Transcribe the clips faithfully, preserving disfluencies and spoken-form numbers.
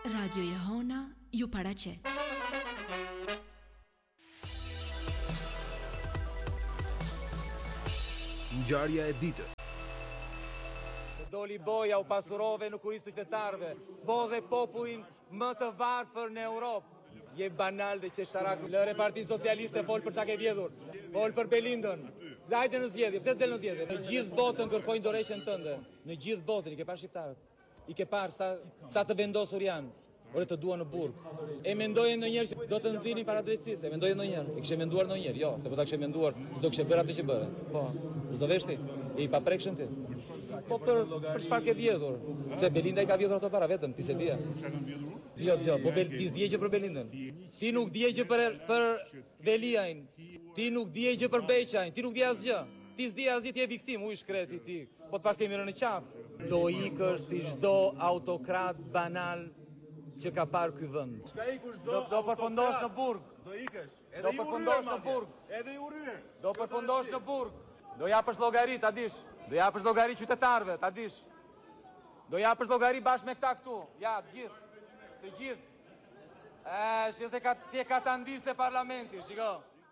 Radio Jehona ju paraqet. Ngjarja e ditës. Doli boja, u pasurove në kurisë të qytetarëve, bodhe popullin më të varfër në Europë. Je banal dhe qesharak. Lëre Parti Socialiste fol për çka ke vjedhur. Fol për Belindën. Hajde në zgjedhje. Pse del në zgjedhje? Në gjithë botën kërkojnë dorëheqjen tënde. Në gjithë botën i ke parë shqiptarët. I ke parë sa sa të vendosur janë. Ore të dua në burg. E mendoje ndonjëherë se do të nxinin para drejtësisë? E mendoje ndonjëherë? E kishe menduar ndonjëherë? Jo, se po ta kishe menduar, s'do kishe bërë atë që bëre. Po, s'do veshti? E i paprekshëm ti. Po për për çfarë ke vjedhur? Se Belinda i ka vjedhur ato para vetëm, ti se dia. Jo, jo, po Bel, ti s'dije gjë për Belindën. Ti nuk dije gjë për për Beliajn. Ti nuk dije gjë për Beqajn. Ti nuk di asgjë. Ti s'di asgjë, ti je viktim, u i shkreti ti. Po të pas kemi rënë në qafë. Do ikësh si çdo autokrat banal që ka parë ky vend. Çka ikush do? Do, do përfundosh në burg. Do ikësh. Do përfundosh në burg. Edhe i uryer. Do përfundosh në burg. Do japësh llogari, ta dish. Do japësh llogari qytetarëve, ta dish. Do japësh llogari bashkë me këta këtu. Ja, të gjithë. Të gjithë. Ë, si se ka si e ka ta ndisë parlamenti, shiko.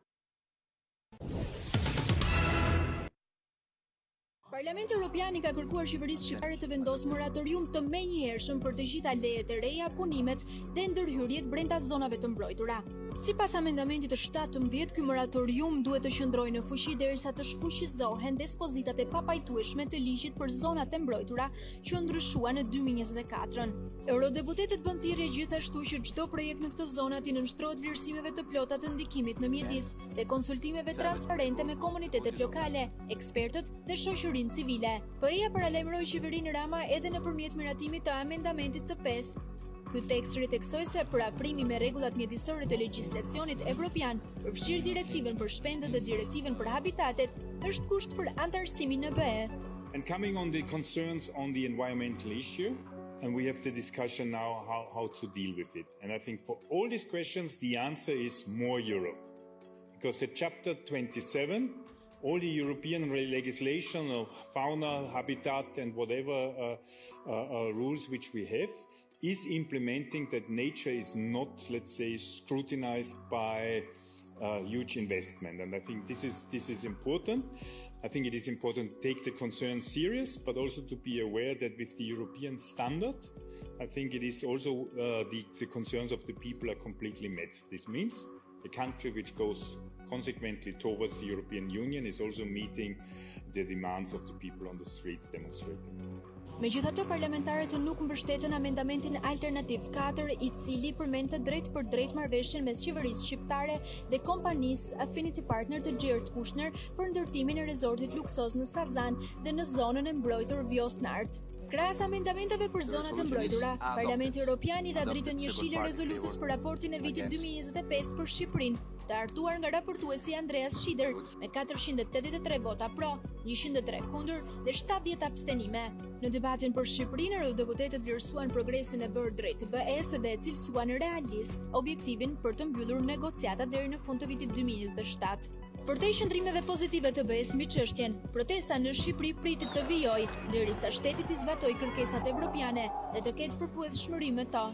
Parlamenti Evropian i ka kërkuar qeverisë shqiptare të vendosë moratorium të menjëhershëm për të gjitha lejet e reja, punimet dhe ndërhyrjet brenda zonave të mbrojtura. Sipas amendamentit të shtatëmbëdhjetë, ky moratorium duhet të qëndrojë në fuqi derisa të shfuqizohen dispozitat e papajtueshme të ligjit për zonat e mbrojtura që ndryshuan në dy mijë e njëzet e katër. Eurodeputatet bën thirrje gjithashtu që çdo projekt në këtë zonë të nënshtrohet vlerësimeve të plota të ndikimit në mjedis dhe konsultimeve transparente me komunitetet lokale, ekspertët dhe shoqërinë civile. P E A paralajmëroi qeverinë Rama edhe nëpërmjet miratimit të amendamentit të pesë. Ky tekst ritheksoi se përafrimi me rregullat mjedisore të legjislacionit evropian, përfshirë direktivën për shpendët dhe direktivën për habitatet, është kusht për antarësimin në B E. And coming on the concerns on the environmental issue, and we have the discussion now how, how to deal with it. And I think for all these questions, the answer is more Europe. Because the chapter twenty-seven, all the European legislation of fauna, habitat, and whatever uh, uh, uh, rules which we have, is implementing that nature is not, let's say, scrutinized by uh, huge investment. And I think this is, this is important. I think it is important to take the concerns serious, but also to be aware that with the European standard, I think it is also uh, the, the concerns of the people are completely met. This means a country which goes consequently towards the European Union is also meeting the demands of the people on the street demonstrating. Megjithatë, parlamentarët nuk mbështetën amendamentin alternativ katër, i cili përmendte drejt për drejt marrëveshjen mes qeverisë shqiptare dhe kompanisë Affinity Partner të Gjert Kushner për ndërtimin e rezortit luksoz në Sazan dhe në zonën e mbrojtur Vjosnart. Krahas amendamenteve për zonat e mbrojtura, Parlamenti Evropian i dha dritën jeshile rezolutës për raportin e vitit dy mijë e njëzet e pesë për Shqipërinë, të artuar nga raportuesi Andreas Schieder me katërqind e tetëdhjetë e tre vota pro, njëqind e tre kundër dhe shtatëdhjetë abstenime. Në debatin për Shqipërinë, eurodeputatet vlerësuan progresin e bërë drejt B E-s dhe e cilësuan realist objektivin për të mbyllur negociatat deri në fund të vitit dy mijë e njëzet e shtatë. Përtej qëndrimeve pozitive të B E-s mbi çështjen, protesta në Shqipëri pritet të vijojë, derisa shteti të zbatojë kërkesat evropiane dhe të ketë përputhshmëri me to.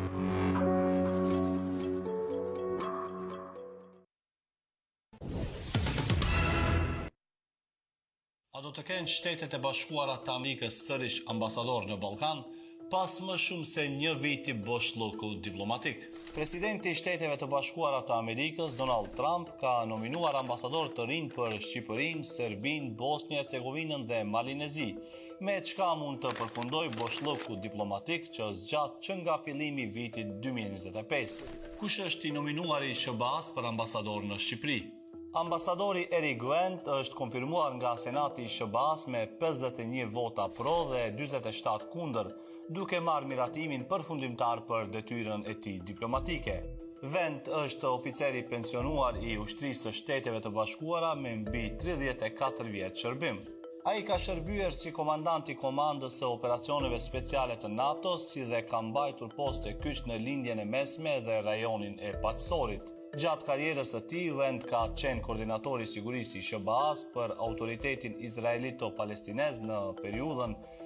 A do të kenë Shtetet e Bashkuara të Amerikës sërish ambasador në Ballkan pas më shumë se një viti boshllëku diplomatik? Presidenti i Shteteve të Bashkuara të Amerikës, Donald Trump, ka nominuar ambasador të rinj për Shqipërinë, Serbinë, Bosnjë-Hercegovinën dhe Malinezi, me çka mund të përfundoj boshllëku diplomatik që zgjat që nga fillimi i vitit dy mijë e njëzet e pesë. Kush është i nominuari i S B A-s për ambasador në Shqipëri? Ambasadori Eric Gwent është konfirmuar nga Senati i S B A-s me pesëdhjetë e një vota pro dhe dyzet e shtatë kundër, duke marrë miratimin përfundimtar për detyrën e tij diplomatike. Gwent është oficeri pensionuar i ushtrisë së Shteteve të Bashkuara me mbi tridhjetë e katër vjet shërbim. Ai ka shërbyer si komandant i komandës së operacioneve speciale të NATO, si dhe ka mbajtur poste kyç në lindjen e mesme dhe rajonin e Paqësorit. Gjatë karrierës së tij, Wend ka qenë koordinatori i sigurisë i S B A-s për autoritetin izraelito-palestinez në periudhën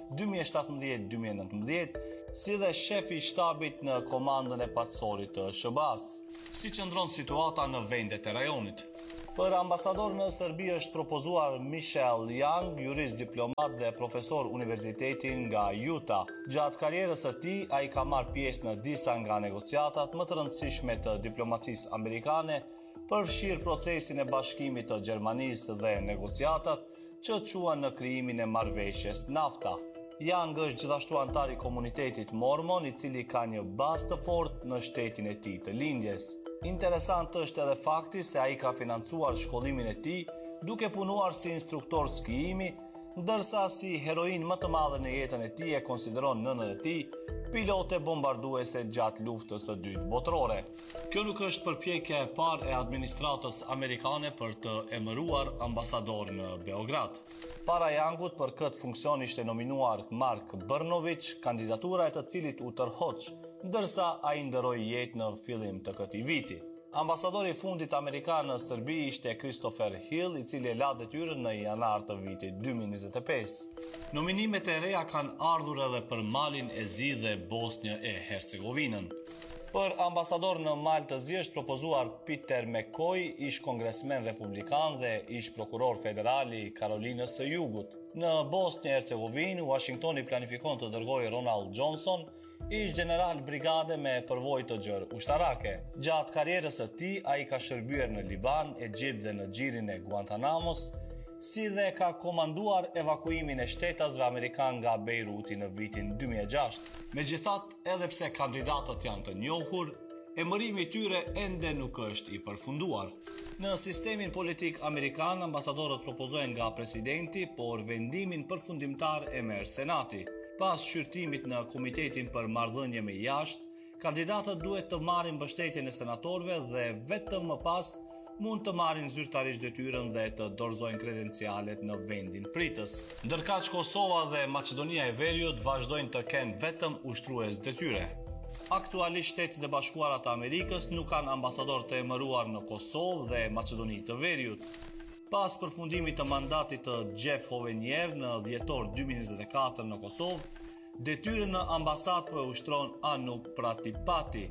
dy mijë e shtatëmbëdhjetë dy mijë e nëntëmbëdhjetë, si dhe shefi i shtabit në komandën e patësorit të S B A-s. Si qëndron situata në vendet e rajonit? Për ambasador në Serbi është propozuar Michel Young, jurist diplomat dhe profesor universiteti nga Utah. Gjatë karrierës së tij, ai ka marrë pjesë në disa nga negociatat më të rëndësishme të diplomacisë amerikane, përfshirë procesin e bashkimit të Gjermanisë dhe negociatat që quan në krijimin e marrëveshjes NAFTA. Young është gjithashtu antar i komunitetit mormon, i cili ka një bazë të fortë në shtetin e tij të lindjes. Interesant është edhe fakti se ai ka financuar shkollimin e tij duke punuar si instruktor skijimi, ndërsa si heroin më të madhe në jetën e tij e konsideron nënën e tij, pilote bombarduese gjatë luftës së dytë botërore. Kjo nuk është përpjekja e parë e administratës amerikane për të emëruar ambasador në Beograd. Para Youngut për këtë funksion ishte nominuar Mark Brnovich, kandidatura e të cilit u tërhoq, ndërsa ai ndëroi jetë në fillim të këtij viti. Ambasadori i fundit amerikan në Serbi ishte Christopher Hill, i cili e la detyrën në janar të vitit dy mijë e njëzet e pesë. Nominimet e reja kanë ardhur edhe për Malin e Zi dhe Bosnjë e Hercegovinën. Për ambasador në Mal të Zi është propozuar Peter McCoy, ish kongresmen republikan dhe ish prokuror federal i Karolinës së Jugut. Në Bosnjë e Hercegovinë, Washingtoni planifikon të dërgojë Ronald Johnson, ish general brigade me përvojë të gjerë ushtarake. Gjatë karrierës së tij, ai ka shërbyer në Liban, Egjipt dhe në xhirin e Guantanamos, si dhe ka komanduar evakuimin e shtetasve amerikan nga Beiruti në vitin dy mijë e gjashtë. Megjithatë, edhe pse kandidatët janë të njohur, emërimi i tyre ende nuk është i përfunduar. Në sistemin politik amerikan, ambasadorët propozohen nga presidenti, por vendimin përfundimtar e merr Senati. Pas shqyrtimit në Komitetin për Marrëdhënie me Jashtë, kandidatët duhet të marrin mbështetjen e senatorëve dhe vetëm më pas mund të marrin zyrtarisht detyrën dhe të dorëzojnë kredencialet në vendin pritës. Ndërkaq Kosova dhe Maqedonia e Veriut vazhdojnë të kenë vetëm ushtrues detyre. Aktualisht Shtetet e Bashkuara të Amerikës nuk kanë ambasador të emëruar në Kosovë dhe Maqedoni të Veriut. Pas përfundimit të mandatit të Jeff Hovenier në dhjetor dy mijë e njëzet e katër në Kosovë, detyrën në ambasadë po e ushtron Anup Pratipati.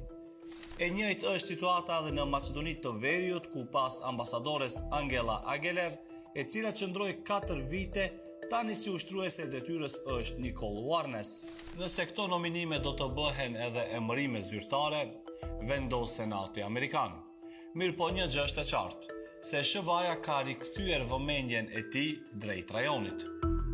E njëjtë është situata edhe në Maqedoni të Veriut, ku pas ambasadores Angela Ageler, e cila qëndroi katër vite, tani si ushtruese e detyrës është Nicole Warnes. Nëse këto nominime do të bëhen edhe emërime zyrtare, vendos Senati Amerikan. Mirë po një gjë është e qartë, se S B A-ja ka rikthyer vëmendjen e tij drejt rajonit.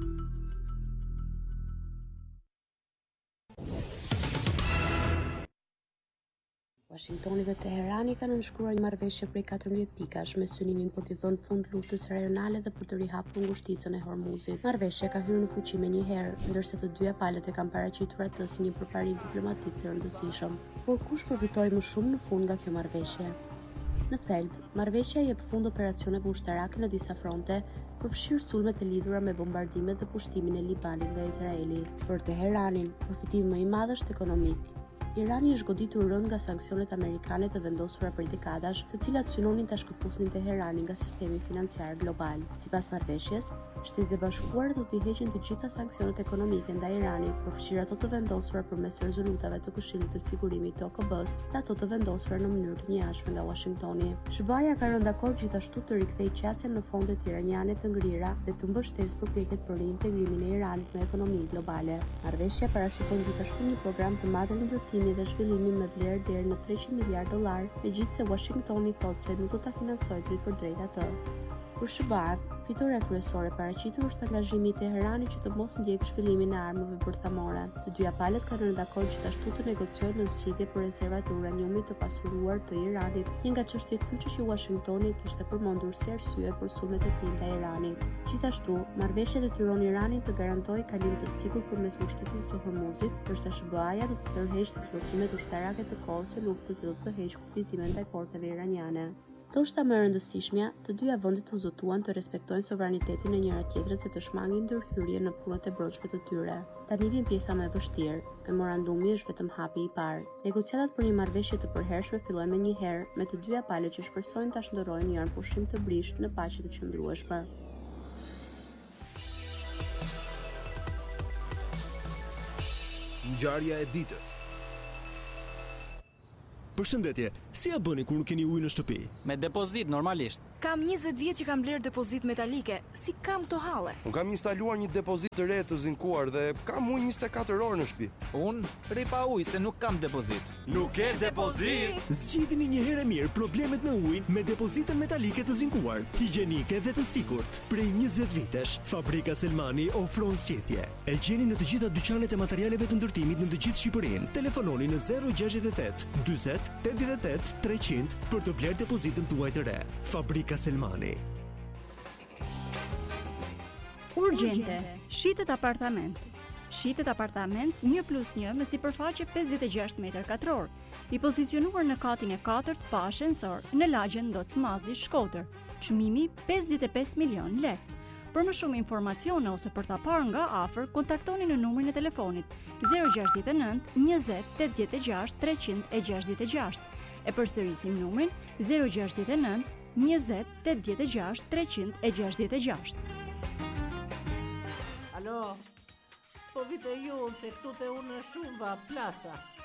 Washingtoni dhe Teherani kanë nënshkruar një marrëveshje prej katërmbëdhjetë pikash me synimin për t'i dhënë fund luftës rajonale dhe për të rihapur ngushticën e Hormuzit. Marrëveshja ka hyrë në fuqi më një herë, ndërsa të dyja palët e kanë paraqitur atë si një përparim diplomatik të rëndësishëm. Por kush përfitoi më shumë në fund nga kjo marrëveshje? Në thelb, marrëveshja jep fund operacioneve ushtarake në disa fronte, përfshirë sulmet e lidhura me bombardimet dhe pushtimin e Libanit nga Izraeli. Për Teheranin, përfitimi më i madh është ekonomik. Irani është goditur rënd nga sanksionet amerikane të vendosura për dekadash, të cilat synonin ta shkëpusnin Teheranin nga sistemi financiar global. Sipas marrëveshjes, Shtetet e Bashkuara do t'i heqin të gjitha sanksionet ekonomike ndaj Iranit, përfshirë ato të vendosura përmes rezolutave të Këshillit të Sigurimit të O K B-s dhe ato të vendosura në mënyrë të njëjtshme nga Washingtoni. S B A-ja ka rënë dakord gjithashtu të rikthejë qasjen në fondet iraniane të ngrira dhe të mbështesë përpjekjet për reintegrimin e Iranit në ekonominë globale. Marrëveshja parashikon gjithashtu një program të madh ndërtimi dhe zhvillimi me vlerë deri në treqind miliardë dollar, megjithse Washingtoni thotë se nuk do ta financojë drejt për drejt atë. Për S B A, fitoria kryesore paraqitur është angazhimi i Teheranit që të mos ndjekë zhvillimin e armëve bërthamore. Të dyja palët kanë rënë dakord gjithashtu të negociojnë në zgjidhje për rezervat e uraniumit të pasuruar të Iranit, një nga çështjet kyçe që Washingtoni kishte përmendur si arsye për sulmet e tij ndaj Iranit. Gjithashtu, marrëveshja detyron Iranin të garantojë kalim të sigurt përmes ngushticës së Hormuzit, ndërsa S B A-ja do të tërheqë dislokimet ushtarake të kohës së luftës dhe do të heqë kufizimin ndaj porteve iraniane. Ndoshta më e rëndësishmja, të dyja vendet u zotuan të respektojnë sovranitetin e njëra tjetrës dhe të shmangin ndërhyrje në punët e brendshme të tyre. Tani vjen pjesa më e vështirë. Memorandumi është vetëm hapi i parë. Negociatat për një marrëveshje të përhershme fillojnë me një herë, me të dyja palët që shpresojnë ta shndërrojnë një pushim të brisht në paqe të qëndrueshme. Ngjarja e ditës. Përshëndetje, si ja bëni kur nuk keni ujë në shtëpi? Me depozit normalisht. Kam njëzet vjet që kam bler depozit metalike. Si kam këto halle? Unë kam instaluar një depozit të re të zinkuar dhe kam ujë njëzet e katër orë në shtëpi. Unë rri pa ujë se nuk kam depozit. Nuk ke depozit? Zgjidhni një herë mirë problemet me ujin me depozitën metalike të zinkuar, higjienike dhe të sigurt. Prej njëzet vitesh, Fabrika Selmani ofron zgjedhje. E gjeni në të gjitha dyqanet e materialeve të ndërtimit në të gjithë Shqipërinë. Telefononi në zero gjasht e tetë, dyzet, tetëdhjetë e tetë, treqind për të bler depozitën tuaj të re. Fabrika Selmani. Urgjente, shitet apartament. Shitet apartament një plus një me sipërfaqe pesëdhjetë e gjashtë metër katror, i pozicionuar në katin e katërt pa ashensor në lagjen Docmazi, Shkodër. Çmimi pesëdhjetë e pesë milion lekë. Për më shumë informacione ose për ta parë nga afër, kontaktoni në numrin e telefonit zero gjasht e nëntë, njëzet, tetëdhjetë e gjashtë, treqind e gjashtëdhjetë e gjashtë. E përsërisim numrin zero gjasht e nëntë, njëzet, tetëdhjetë e gjashtë, treqind e gjashtëdhjetë e gjashtë. Alo, po vite ju se këtu te unë shumë va plasa.